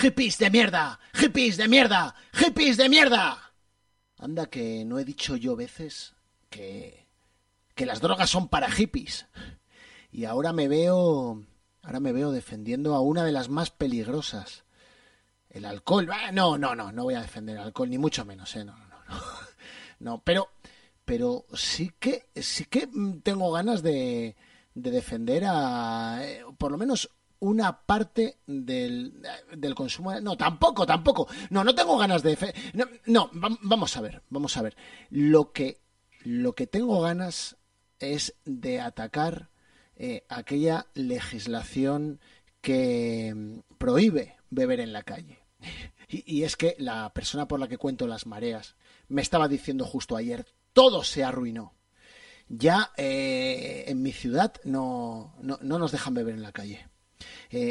¡Hippies de mierda! ¡Hippies de mierda! ¡Hippies de mierda! Anda que no he dicho yo veces que las drogas son para hippies. Y ahora me veo defendiendo a una de las más peligrosas. El alcohol. No voy a defender el alcohol, ni mucho menos, no. No, pero sí que tengo ganas de defender por lo menos una parte del consumo. No, tampoco. No tengo ganas de defender. No, vamos a ver. Lo que tengo ganas es de atacar aquella legislación que prohíbe beber en la calle. Y es que la persona por la que cuento las mareas me estaba diciendo justo ayer, todo se arruinó. Ya en mi ciudad no nos dejan beber en la calle.